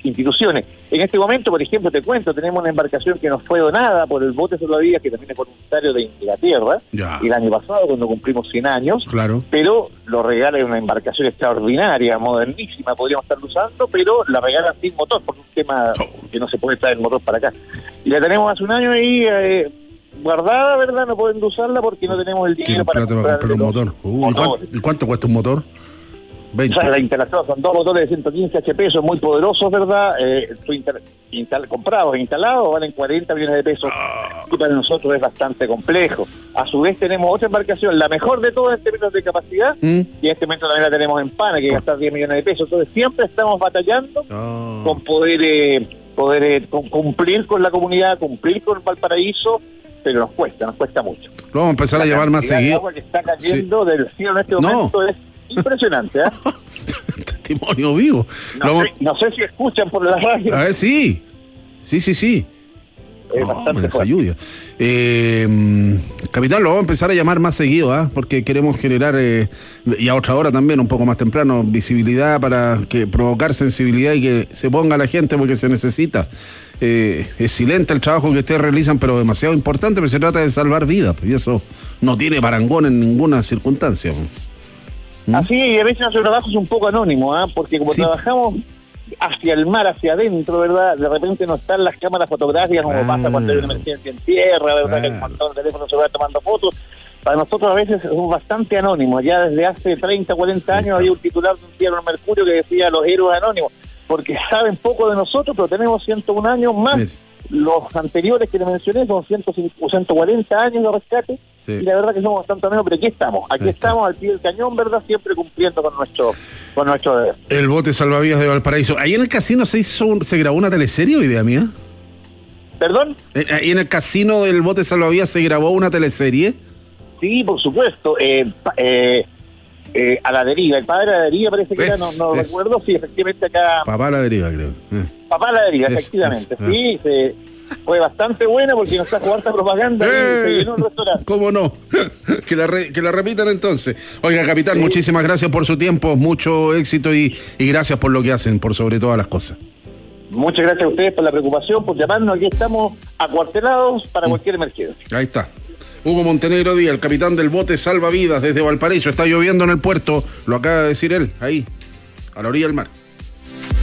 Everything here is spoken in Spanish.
instituciones. En este momento, por ejemplo, te cuento, tenemos una embarcación que nos fue donada por el bote salvavidas, que también es voluntario de Inglaterra, el año pasado, cuando cumplimos 100 años, claro. Pero lo regala una embarcación extraordinaria, modernísima, podríamos estarlo usando, pero la regalan sin motor, por un tema que no se puede traer el motor para acá. Y la tenemos hace un año ahí guardada, ¿verdad? No pueden usarla porque no tenemos el dinero para comprar un motor. ¿Y cuánto cuesta un motor? 20. O sea, la instalación son 2 motores de 115 HP, son muy poderosos, ¿verdad? Comprados e instalados valen 40 millones de pesos y para nosotros es bastante complejo. A su vez tenemos otra embarcación, la mejor de todas en términos de capacidad, y en este momento también la tenemos en Pana, que gasta 10 millones de pesos. Entonces siempre estamos batallando con poder cumplir con la comunidad, cumplir con Valparaíso, pero nos cuesta mucho. Lo vamos a empezar a llamar más seguido. El agua que está cayendo del cielo en este momento es impresionante, ¿eh? Testimonio vivo. No sé si escuchan por la radio. A ver, sí. Es bastante esa lluvia. Capitán, lo vamos a empezar a llamar más seguido, porque queremos generar, y a otra hora también, un poco más temprano, visibilidad para provocar sensibilidad y que se ponga la gente porque se necesita. Es silente el trabajo que ustedes realizan, pero demasiado importante, pero se trata de salvar vidas, y eso no tiene parangón en ninguna circunstancia. Así, y a veces nuestro trabajo es un poco anónimo, porque como trabajamos hacia el mar, hacia adentro, ¿verdad? De repente no están las cámaras fotográficas como pasa cuando hay una emergencia en tierra, ¿verdad? Que el montón de teléfono se va tomando fotos. Para nosotros a veces somos bastante anónimos. Ya desde hace 30, 40 años había un titular de un diario en Mercurio que decía los héroes anónimos, porque saben poco de nosotros, pero tenemos 101 años más. Los anteriores que le mencioné son 140 años de rescate. Y la verdad que somos bastante menos, pero aquí estamos al pie del cañón, ¿verdad? Siempre cumpliendo con nuestro deber. El bote salvavidas de Valparaíso. Ahí en el casino se grabó una teleserie, ¿o idea mía? ¿Perdón? Ahí en el casino del bote salvavidas se grabó una teleserie. Sí, por supuesto. A la deriva, el padre a la deriva parece que era, no recuerdo, sí, efectivamente acá. Papá a la deriva, creo. Papá a la deriva, efectivamente. Sí, fue bastante buena porque nos trajo harta propaganda y se llenó el restaurante. ¿Cómo no? que la repitan entonces. Oiga, capitán, muchísimas gracias por su tiempo, mucho éxito y gracias por lo que hacen, por sobre todas las cosas. Muchas gracias a ustedes por la preocupación, por llamarnos. Aquí estamos acuartelados para cualquier emergencia. Ahí está. Hugo Montenegro Díaz, el capitán del bote salvavidas desde Valparaíso. Está lloviendo en el puerto, lo acaba de decir él, ahí, a la orilla del mar.